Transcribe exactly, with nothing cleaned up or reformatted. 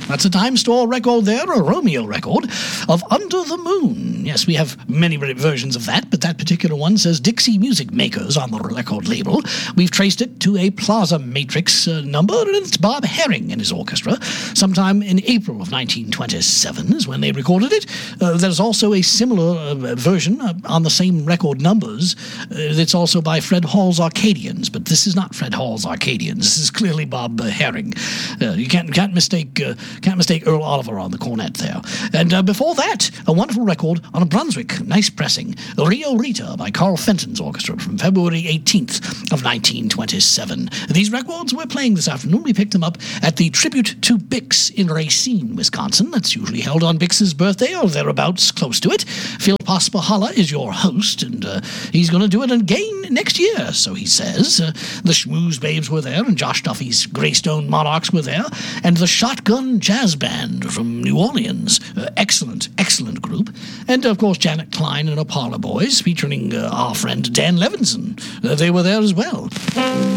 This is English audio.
That's a Time Store record there, a Romeo record of Under the Moon. Yes, we have many versions of that, but that particular one says Dixie Music Makers on the record label. We've traced it to a Plaza Matrix uh, number, and it's Bob Herring and his orchestra. Sometime in April of nineteen twenty-seven is when they recorded it. Uh, there's also a similar uh, version uh, on the same record numbers. Uh, it's also by Fred Hall's Arcadians, but this is not Fred Hall's Arcadians. This is clearly Bob uh, Herring. Uh, you can't can't mistake uh, can't mistake Earl Oliver on the cornet there. And uh, before that, a wonderful record on a Brunswick, nice pressing, Rio Rita by Carl Fenton's orchestra from February eighteenth of nineteen twenty-seven. These records we're playing this afternoon, we picked them up at the Tribute to Bix in Racine, Wisconsin. That's usually held on Bix's birthday or thereabouts, close to it. Phil Paspahala is your host, and uh, he's going to do it again next year, so he says. Uh, the Schmooze Babes were there, and Josh Duffy's Greystone Monarchs were there, and the Shotgun Jazz Band from New Orleans. Uh, excellent, excellent group. And, of course, Janet Klein and her Parlor Boys, featuring uh, our friend Dan Levinson. Uh, they were there as well.